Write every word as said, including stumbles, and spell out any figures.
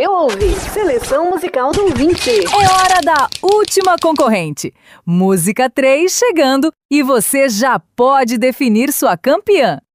Você ouve Seleção Musical do ouvinte. É hora da última concorrente. Música três chegando e você já pode definir sua campeã.